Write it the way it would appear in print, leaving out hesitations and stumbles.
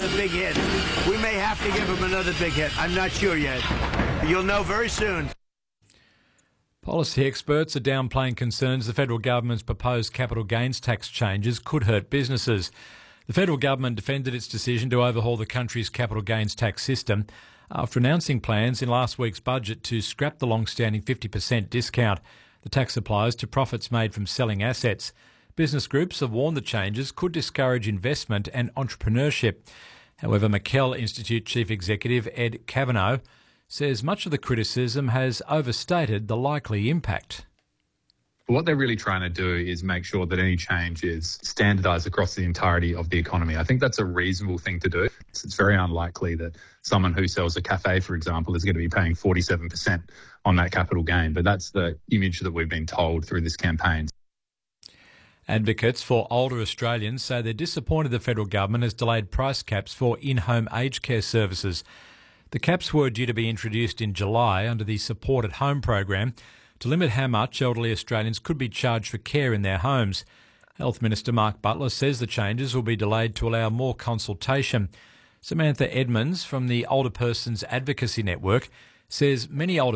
another big hit. We may have to give him another big hit. I'm not sure yet. You'll know very soon. Policy experts are downplaying concerns the federal government's proposed capital gains tax changes could hurt businesses. The federal government defended its decision to overhaul the country's capital gains tax system after announcing plans in last week's budget to scrap the long-standing 50% discount. The tax applies to profits made from selling assets. Business groups have warned the changes could discourage investment and entrepreneurship. However, McKell Institute Chief Executive Ed Kavanagh says much of the criticism has overstated the likely impact. What they're really trying to do is make sure that any change is standardised across the entirety of the economy. I think that's a reasonable thing to do. It's very unlikely that someone who sells a cafe, for example, is going to be paying 47% on that capital gain. But that's the image that we've been told through this campaign. Advocates for older Australians say they're disappointed the federal government has delayed price caps for in-home aged care services. The caps were due to be introduced in July under the Support at Home program to limit how much elderly Australians could be charged for care in their homes. Health Minister Mark Butler says the changes will be delayed to allow more consultation. Samantha Edmonds from the Older Persons Advocacy Network says many older